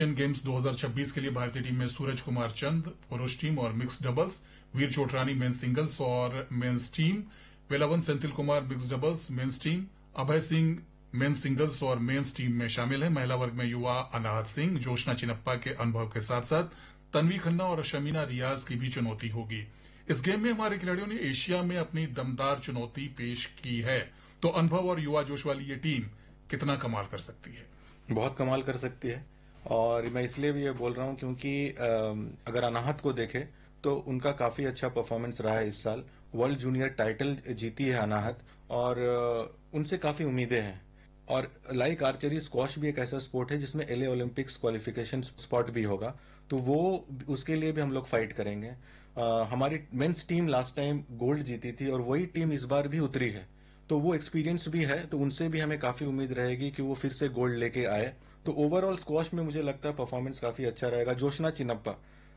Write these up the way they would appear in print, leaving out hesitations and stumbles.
Asian games 2026 के लिए भारतीय टीम में सूरज कुमार चंद पुरुष टीम और मिक्स डबल्स, वीर चोटरानी मेंस सिंगल्स और men's team, Velavan Senthil Kumar mix doubles men's team, Abhay Singh men's singles और मेंस टीम में शामिल है। महिला वर्ग में युवा अनाहत सिंह, जोशना चिनप्पा के अनुभव के साथ साथ तन्वी खन्ना और शमीना रियाज की भी चुनौती होगी। इस गेम में हमारे खिलाड़ियों ने एशिया में अपनी दमदार चुनौती पेश की है, तो अनुभव और युवा जोश वाली ये टीम कितना कमाल कर सकती है? बहुत कमाल कर सकती है। और मैं इसलिए भी ये बोल रहा हूँ क्योंकि अगर अनाहत को देखें तो उनका काफी अच्छा परफॉर्मेंस रहा है इस साल। वर्ल्ड जूनियर टाइटल जीती है अनाहत और उनसे काफी उम्मीदें हैं। और लाइक आर्चरी, स्क्वॉश भी एक ऐसा स्पोर्ट है जिसमें एलए ओलंपिक्स क्वालिफिकेशन स्पॉट भी होगा, तो वो उसके लिए भी हम लोग फाइट करेंगे। हमारी men's team last time gold जीती थी और वही टीम इस बार भी उतरी है, तो वो एक्सपीरियंस भी है, तो उनसे भी हमें काफी उम्मीद रहेगी कि वो फिर से गोल्ड लेके आए। तो ओवरऑल स्क्वॉश में मुझे लगता है परफॉर्मेंस काफी अच्छा रहेगा। जोशना चिनप्पा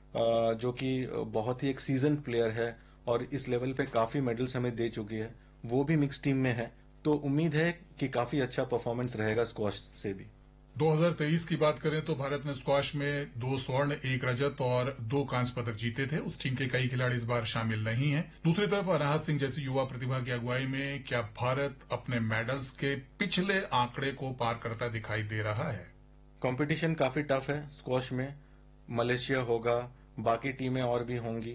जो कि बहुत ही एक सीजन प्लेयर है और इस लेवल पे काफी मेडल्स हमें दे चुकी है, वो भी मिक्स टीम में है, तो उम्मीद है कि काफी अच्छा परफॉर्मेंस रहेगा स्क्वॉश से भी। 2023 की बात करें तो भारत ने स्क्वॉश में 2 स्वर्ण, 1 रजत और 2 कांस्य पदक जीते थे। उस टीम के कई खिलाड़ी इस बार शामिल नहीं हैं। दूसरी तरफ अनाहत सिंह जैसी युवा प्रतिभा की अगुवाई में क्या भारत अपने मेडल्स के पिछले आंकड़े को पार करता दिखाई दे रहा है? कंपटीशन काफी टफ है स्क्वॉश में। मलेशिया होगा, बाकी टीमें और भी होंगी,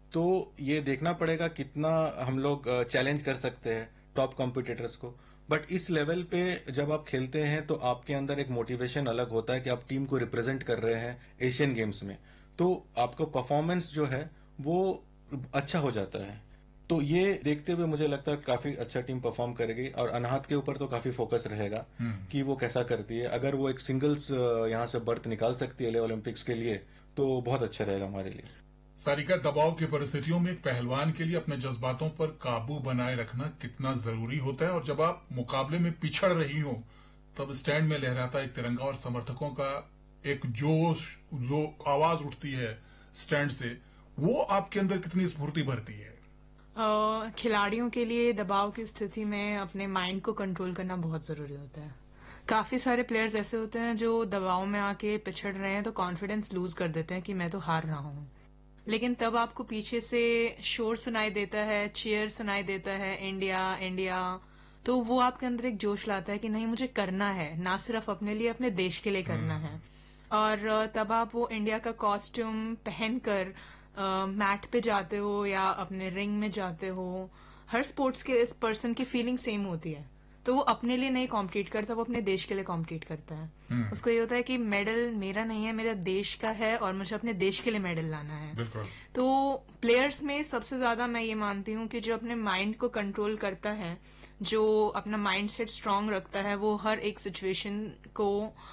तो ये देखना पड़ेगा कितना हम लोग चैलेंज कर सकते हैं टॉप कॉम्पिटिटर्स को। बट इस लेवल पे जब आप खेलते हैं तो आपके अंदर एक मोटिवेशन अलग होता है कि आप टीम को रिप्रेजेंट कर रहे हैं एशियन गेम्स में, तो आपका परफॉर्मेंस जो है वो अच्छा हो जाता है। तो ये देखते हुए मुझे लगता है काफी अच्छा टीम परफॉर्म करेगी और अनाहत के ऊपर तो काफी फोकस रहेगा कि वो कैसा करती है। अगर वो एक सिंगल्स यहाँ से बर्थ निकाल सकती है ओलंपिक्स के लिए तो बहुत अच्छा रहेगा हमारे लिए। सारिका, दबाव की परिस्थितियों में एक पहलवान के लिए अपने जज्बातों पर काबू बनाए रखना कितना जरूरी होता है, और जब आप मुकाबले में पिछड़ रही हो तब स्टैंड में लहराता एक तिरंगा और समर्थकों का एक जोश, जो आवाज उठती है स्टैंड से, वो आपके अंदर कितनी स्फूर्ति भरती है? खिलाड़ियों के लिए दबाव की स्थिति में अपने माइंड को कंट्रोल करना बहुत जरूरी होता है। काफी सारे प्लेयर्स ऐसे होते हैं जो दबाव में आके पिछड़ रहे हैं तो कॉन्फिडेंस लूज कर देते हैं कि मैं तो हार रहा हूं, लेकिन तब आपको पीछे से शोर सुनाई देता है, चीयर सुनाई देता है, इंडिया इंडिया, तो वो आपके अंदर एक जोश लाता है कि नहीं, मुझे करना है, ना सिर्फ अपने लिए, अपने देश के लिए करना है। और तब आप वो इंडिया का कॉस्ट्यूम पहनकर मैट पे जाते हो या अपने रिंग में जाते हो। हर स्पोर्ट्स के इस पर्सन की फीलिंग सेम होती है, तो वो अपने लिए नहीं कॉम्पीट करता, वो अपने देश के लिए कॉम्पीट करता है। उसको ये होता है कि मेडल मेरा नहीं है, मेरा देश का है और मुझे अपने देश के लिए मेडल लाना है। तो प्लेयर्स में सबसे ज्यादा मैं ये मानती हूँ कि जो अपने माइंड को कंट्रोल करता है, जो अपना माइंड सेट स्ट्रांग रखता है, वो हर एक सिचुएशन को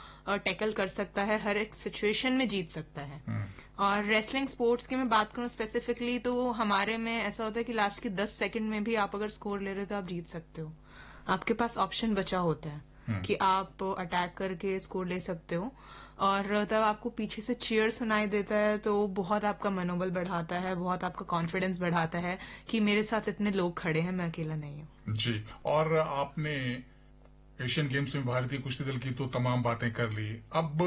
टैकल कर सकता है, हर एक सिचुएशन में जीत सकता है। और रेसलिंग स्पोर्ट्स की मैं बात करूं स्पेसिफिकली, तो हमारे में ऐसा होता है कि लास्ट के 10 सेकंड में भी आप अगर स्कोर ले रहे हो तो आप जीत सकते हो। आपके पास ऑप्शन बचा होता है कि आप अटैक करके स्कोर ले सकते हो, और तब आपको पीछे से चीयर सुनाई देता है तो बहुत आपका मनोबल बढ़ाता है, बहुत आपका कॉन्फिडेंस बढ़ाता है कि मेरे साथ इतने लोग खड़े हैं, मैं अकेला नहीं हूँ। जी, और आपने एशियन गेम्स में भारतीय कुश्ती दल की तो तमाम बातें कर ली। अब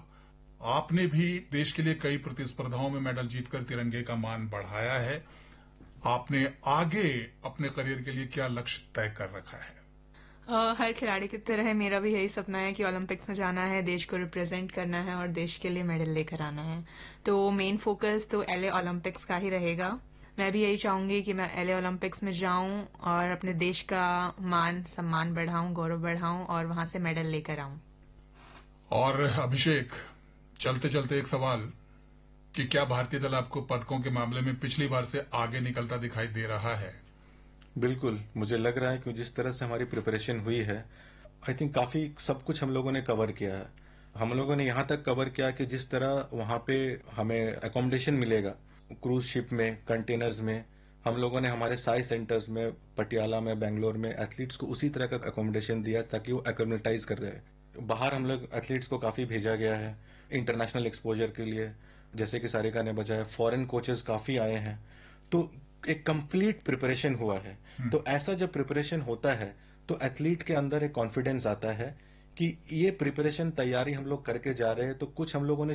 आपने भी देश के लिए कई प्रतिस्पर्धाओं में मेडल जीतकर तिरंगे का मान बढ़ाया है। आपने आगे अपने करियर के लिए क्या लक्ष्य तय कर रखा है? हर खिलाड़ी की तरह मेरा भी यही सपना है कि ओलंपिक्स में जाना है, देश को रिप्रेजेंट करना है और देश के लिए मेडल लेकर आना है। तो मेन फोकस तो एलए ओलंपिक्स का ही रहेगा। मैं भी यही चाहूंगी कि मैं एलए ओलंपिक्स में जाऊं और अपने देश का मान सम्मान बढ़ाऊं, गौरव बढ़ाऊं और वहां से मेडल लेकर आऊं। और अभिषेक, चलते चलते एक सवाल कि क्या भारतीय दल आपको पदकों के मामले में पिछली बार से आगे निकलता दिखाई दे रहा है? बिल्कुल, मुझे लग रहा है कि जिस तरह से हमारी प्रिपरेशन हुई है, आई थिंक काफी सब कुछ हम लोगों ने कवर किया है। हम लोगों ने यहाँ तक कवर किया कि जिस तरह वहां पे हमें अकोमोडेशन मिलेगा क्रूज शिप में, कंटेनर्स में, हम लोगों ने हमारे साई सेंटर्स में, पटियाला में, बेंगलोर में एथलीट्स को उसी तरह का अकोमोडेशन दिया ताकि वो एक्लेमेटाइज कर रहे। बाहर हम लोग एथलीट्स को काफी भेजा गया है इंटरनेशनल एक्सपोजर के लिए, जैसे कि सारिका ने बताया, फॉरेन कोचेस काफी आए हैं, तो एक कंप्लीट प्रिपरेशन हुआ है। तो ऐसा जब प्रिपरेशन होता है तो एथलीट के अंदर एक कॉन्फिडेंस आता है कि ये प्रिपरेशन तैयारी हम लोग करके जा रहे हैं, तो कुछ हम लोगों ने